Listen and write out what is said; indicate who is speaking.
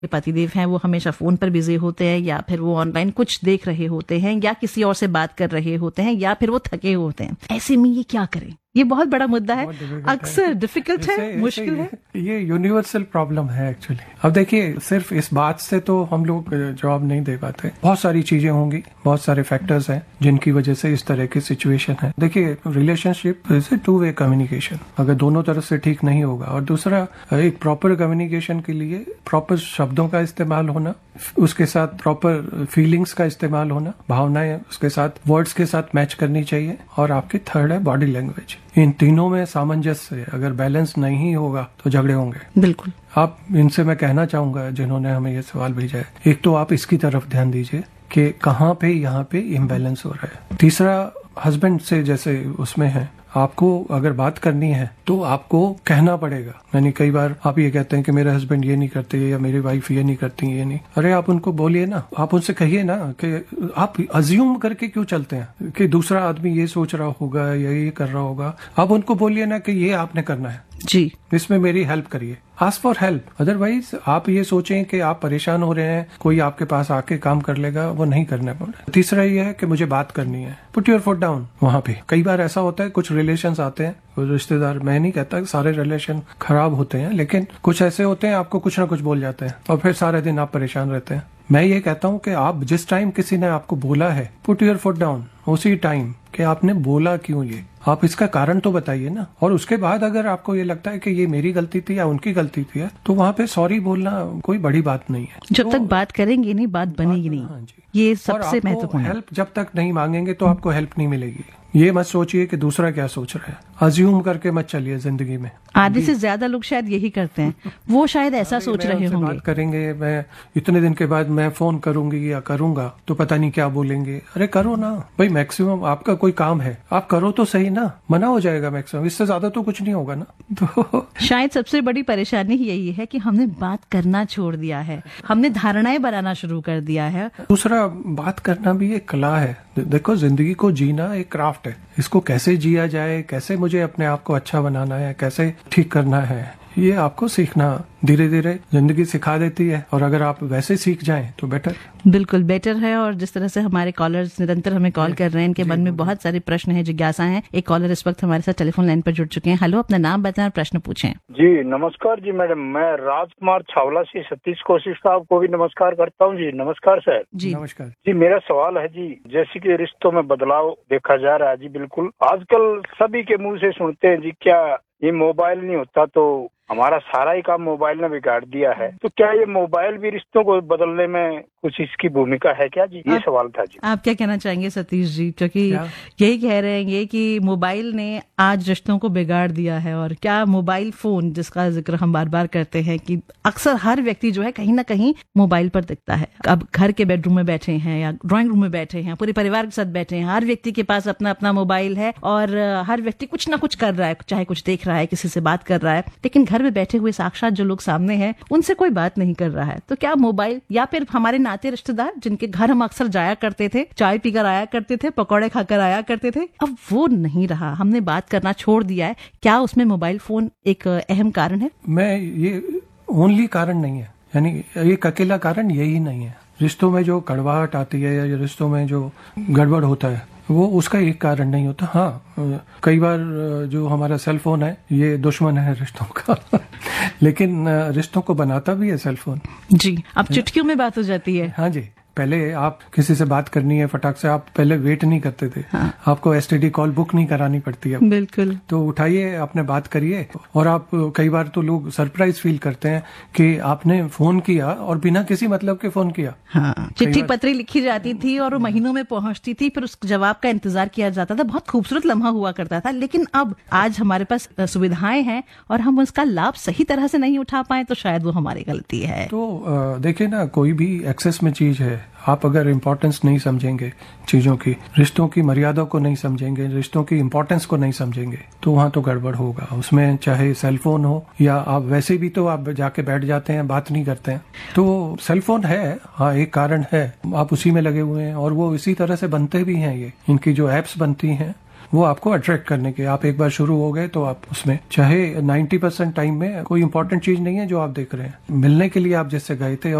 Speaker 1: पतिदेव हैं वो हमेशा फोन पर बिजी होते हैं, या फिर वो ऑनलाइन कुछ देख रहे होते हैं, या किसी और से बात कर रहे होते हैं, या फिर वो थके होते हैं, ऐसे में ये क्या करें? ये बहुत बड़ा मुद्दा है, अक्सर डिफिकल्ट है, मुश्किल है।
Speaker 2: ये यूनिवर्सल प्रॉब्लम है एक्चुअली। अब देखिए, सिर्फ इस बात से तो हम लोग जवाब नहीं दे पाते। बहुत सारी चीजें होंगी, बहुत सारे फैक्टर्स हैं जिनकी वजह से इस तरह की सिचुएशन है। देखिए, relationship is a two way communication. अगर दोनों तरफ से ठीक नहीं होगा, और दूसरा, एक प्रॉपर कम्युनिकेशन के लिए प्रॉपर शब्दों का इस्तेमाल होना, उसके साथ प्रॉपर फीलिंग्स का इस्तेमाल होना, भावनाएं उसके साथ वर्ड्स के साथ मैच करनी चाहिए, और आपकी थर्ड है बॉडी लैंग्वेज। इन तीनों में सामंजस्य, अगर बैलेंस नहीं होगा तो झगड़े होंगे।
Speaker 1: बिल्कुल।
Speaker 2: आप इनसे मैं कहना चाहूंगा जिन्होंने हमें ये सवाल भेजा है, एक तो आप इसकी तरफ ध्यान दीजिए कि कहाँ पे यहाँ पे इम्बैलेंस हो रहा है। तीसरा, हस्बैंड से जैसे उसमें है, आपको अगर बात करनी है तो आपको कहना पड़ेगा। यानी कई बार आप ये कहते हैं कि मेरे हस्बैंड ये नहीं करते, या मेरी वाइफ ये नहीं करती, ये नहीं। अरे आप उनको बोलिए ना, आप उनसे कहिए ना कि आप अज्यूम करके क्यों चलते हैं कि दूसरा आदमी ये सोच रहा होगा या ये कर रहा होगा। आप उनको बोलिए ना कि ये आपने करना है
Speaker 1: जी,
Speaker 2: इसमें मेरी हेल्प करिए। Ask for help. अदरवाइज आप ये सोचें कि आप परेशान हो रहे हैं, कोई आपके पास आके काम कर लेगा, वो नहीं करना पड़ेगा। तीसरा ये है कि मुझे बात करनी है, पुट योर फुट डाउन। वहां पे कई बार ऐसा होता है, कुछ रिलेशंस आते हैं, रिश्तेदार, मैं नहीं कहता सारे रिलेशन खराब होते हैं, लेकिन कुछ ऐसे होते हैं आपको कुछ ना कुछ बोल जाते हैं और फिर सारे दिन आप परेशान रहते हैं। मैं ये कहता हूँ कि आप जिस टाइम किसी ने आपको बोला है, पुट योर फुट डाउन, उसी टाइम कि आपने बोला क्यों, ये आप इसका कारण तो बताइए ना। और उसके बाद अगर आपको ये लगता है कि ये मेरी गलती थी या उनकी गलती थी, तो वहाँ पे सॉरी बोलना कोई बड़ी बात नहीं है।
Speaker 1: जब तक बात करेंगे नहीं, बात बनेगी नहीं।
Speaker 2: हाँ जी,
Speaker 1: ये सबसे महत्वपूर्ण है।
Speaker 2: हेल्प जब तक नहीं मांगेंगे तो आपको हेल्प नहीं मिलेगी। ये मत सोचिए कि दूसरा क्या सोच रहा है, अज्यूम करके मत चलिए जिंदगी में।
Speaker 1: आधे से ज्यादा लोग शायद यही करते हैं, वो शायद ऐसा सोच रहे होंगे।
Speaker 2: बात करेंगे, मैं इतने दिन के बाद मैं फोन करूंगी या करूंगा तो पता नहीं क्या बोलेंगे। अरे करो ना भाई, मैक्सिमम आपका कोई काम है, आप करो तो सही ना। मना हो जाएगा मैक्सिमम, इससे ज्यादा तो कुछ नहीं होगा ना। तो
Speaker 1: शायद सबसे बड़ी परेशानी यही है कि हमने बात करना छोड़ दिया है, हमने धारणाएं बनाना शुरू कर दिया है।
Speaker 2: दूसरा, बात करना भी एक कला है। देखो, जिंदगी को जीना एक क्राफ्ट है। इसको कैसे जिया जाए, कैसे मुझे अपने आप को अच्छा बनाना है, कैसे ठीक करना है, ये आपको सीखना धीरे धीरे जिंदगी सिखा देती है। और अगर आप वैसे सीख जाएं तो बेटर,
Speaker 1: बिल्कुल बेटर है। और जिस तरह से हमारे कॉलर्स निरंतर हमें कॉल कर रहे हैं, इनके मन में बहुत सारे प्रश्न हैं, जिज्ञासा हैं। एक कॉलर इस वक्त हमारे साथ टेलीफोन लाइन पर जुड़ चुके हैं। हेलो, अपना नाम बताएं और प्रश्न पूछें।
Speaker 3: जी नमस्कार जी मैडम, मैं राजकुमार छावला से सतीश कौशिक साहब को भी नमस्कार करता हूँ जी। नमस्कार सर
Speaker 1: जी।
Speaker 2: नमस्कार
Speaker 3: जी। मेरा सवाल है जी, जैसे कि रिश्तों में बदलाव देखा जा रहा है जी, बिल्कुल आजकल सभी के मुंह से सुनते हैं जी, क्या ये मोबाइल नहीं होता तो हमारा सारा ही काम मोबाइल ने बिगाड़ दिया है। तो क्या ये मोबाइल भी रिश्तों को बदलने में कुछ इसकी भूमिका है क्या जी? ये सवाल था जी।
Speaker 1: आप क्या कहना चाहेंगे सतीश जी? क्योंकि यही कह रहे हैं ये कि मोबाइल ने आज रिश्तों को बिगाड़ दिया है। और क्या मोबाइल फोन, जिसका जिक्र हम बार बार करते हैं कि अक्सर हर व्यक्ति जो है कहीं ना कहीं मोबाइल पर दिखता है। अब घर के बेडरूम में बैठे हैं या ड्राइंग रूम में बैठे हैं, पूरे परिवार के साथ बैठे हैं, हर व्यक्ति के पास अपना अपना मोबाइल है और हर व्यक्ति कुछ ना कुछ कर रहा है, चाहे कुछ देख रहा है, किसी से बात कर रहा है, लेकिन घर में बैठे हुए साक्षात जो लोग सामने हैं उनसे कोई बात नहीं कर रहा है। तो क्या मोबाइल, या फिर हमारे नाते रिश्तेदार जिनके घर हम अक्सर जाया करते थे, चाय पीकर आया करते थे, पकौड़े खाकर आया करते थे, अब वो नहीं रहा, हमने बात करना छोड़ दिया है, क्या उसमें मोबाइल फोन एक अहम कारण है?
Speaker 2: मैं ये ओनली कारण नहीं है, यानी एक अकेला कारण यही नहीं है। रिश्तों में जो कड़वाहट आती है या रिश्तों में जो गड़बड़ होता है वो उसका एक कारण नहीं होता। हाँ, कई बार जो हमारा सेल फोन है ये दुश्मन है रिश्तों का लेकिन रिश्तों को बनाता भी है सेल फोन
Speaker 1: जी। अब चुटकियों में बात हो जाती है।
Speaker 2: हाँ जी, पहले आप किसी से बात करनी है फटाक से, आप पहले वेट नहीं करते थे। हाँ। आपको एसटीडी कॉल बुक नहीं करानी पड़ती है।
Speaker 1: बिल्कुल।
Speaker 2: तो उठाइए, आपने बात करिए। और आप कई बार तो लोग सरप्राइज फील करते हैं कि आपने फोन किया और बिना किसी मतलब के फोन किया।
Speaker 1: हाँ, चिट्ठी पत्री लिखी जाती थी और वो महीनों में पहुंचती थी, फिर उस जवाब का इंतजार किया जाता था, बहुत खूबसूरत लम्हा हुआ करता था। लेकिन अब आज हमारे पास सुविधाएं हैं और हम उसका लाभ सही तरह से नहीं उठा पाए तो शायद वो हमारी गलती है।
Speaker 2: तो देखिए ना, कोई भी एक्सेस में चीज है, आप अगर इम्पोर्टेंस नहीं समझेंगे चीजों की, रिश्तों की मर्यादा को नहीं समझेंगे, रिश्तों की इम्पोर्टेंस को नहीं समझेंगे, तो वहाँ तो गड़बड़ होगा। उसमें चाहे सेलफोन हो या आप वैसे भी तो आप जाके बैठ जाते हैं, बात नहीं करते हैं। तो सेलफोन है, हाँ एक कारण है, आप उसी में लगे हुए हैं और वो इसी तरह से बनते भी हैं। ये इनकी जो एप्स बनती हैं वो आपको अट्रैक्ट करने के। आप एक बार शुरू हो गए तो आप उसमें चाहे 90% टाइम में कोई इंपॉर्टेंट चीज नहीं है जो आप देख रहे हैं, मिलने के लिए आप जिससे गए थे